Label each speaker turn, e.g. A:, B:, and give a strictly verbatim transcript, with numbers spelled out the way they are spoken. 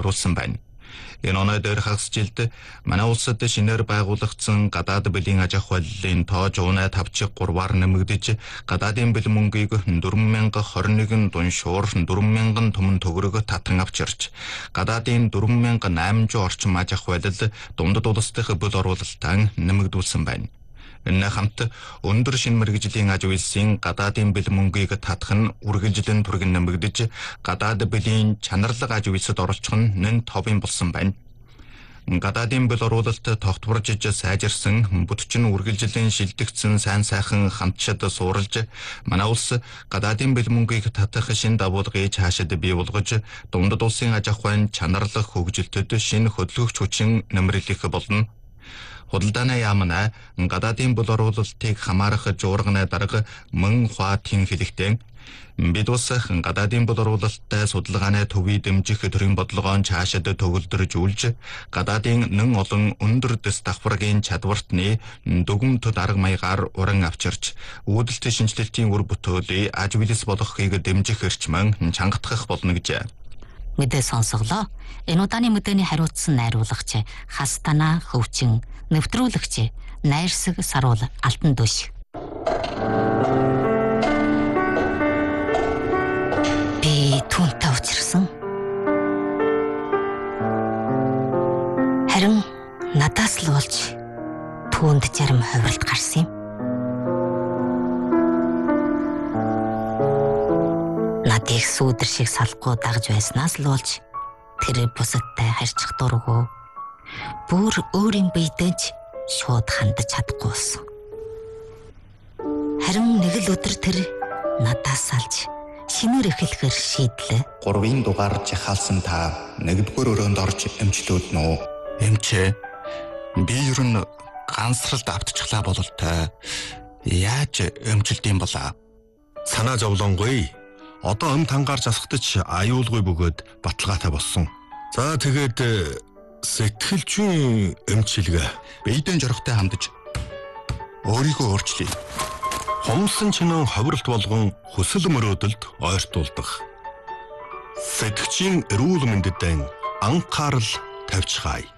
A: оруулсан байна. Энэ оноо дээр хагас жилд манай улсад шинээр байгуулагдсан гадаад бэлгийн аж ахуй холилын тоо жуунаа тавчиг гурваар нэмэгдэж гадаадын бэл мөнгийг дөрвөн мянга хорин нэгэн дуншуур дөрвөн мянган түмэн төгрөг татан авчирч гадаадын дөрвөн мянга найманжуу орчим аж ахуй холил дундад улс дахь бөл оруулалтаа нэмэгдүүлсэн байна. Энэ хамт өндөр шин мэргэжлийн аж үйлсийн гадаадын бэл мөнгийг татах нь үргэлжлэн түргэн нэмэгдэж гадаад бэлийн чанарлаг аж үйлсэд оролцох нь нэн товын болсон байна. Гадаадын бэл оруулалт тогтворж сайжирсан бүтчин үргэлжлэн шилдэгдсэн сайн сайхан хамтчад суурилж манай улс гадаадын бэл мөнгийг татах шин давуулгыг хаашид бий болгож дундад улсын аж ахуйн чанарлах хөгжилтөд шинэ хөдөлгөгч хүчин нэмрэлэх болно. Худалдааны яамна гадаадын бул оруулалтыг хамаарах жуурганы дарга мөн хуатын хэлэхдээ бид ус гадаадын бул оруулалттай судалгааны төвийг дэмжих төрийн бодлогоон цаашид төгөлдржүүлж гадаадын нэн олон өндөр дэс давхаргийн чадвартны дүгмт дарга маягаар уран авчирч үүдэлт шинжилтийн үр бүтээлийг аж үйлс болгохыг дэмжих эрчмэн чангатгах болно гэж.
B: Мэдээ сонсголоо. Энэ удааны мэдээний хариуцсан найруулагч Хастана Хөвчин, нэвтрүүлэгч Найрсаг Саруул Алтан дөш. Би түүнтэй учирсан. Харин надаас л болж түүнд зарим хувиралт гарсан юм. Надыг сүүдэр шиг салахгүй дагж байснаас л болж тэр бусадтай харьцах дургүй бүр өөрийн биедэж шууд хандаж чадахгүй болсон. Харин нэг л өдөр тэр надаас салж шинээр эхлэхээр шийдлээ.
A: Гурвын дугаар жахаалсан та нэгдүгээр өрөөнд орж эмчлүүд нөө. Эмчээ. Би ер нь гансралд автчихлаа бололтой. Яаж эмчилдэм болоо?
C: Санаа зовлонгүй. Одоо ам тангаар засагдаж аюулгүй бөгөөд баталгаатай болсон. За тэгээд сэтгэлжийн эмчилгээ
A: биедэн жорохтой хамдаж өөрийгөө өөрчлөе.
C: Хомсон чинэн ховиралт болгон хүсэл мөрөөдөлд ойртуулдаг. Сэтгэгчийн эрүүл мэндэд анхаарал тавьчихаая.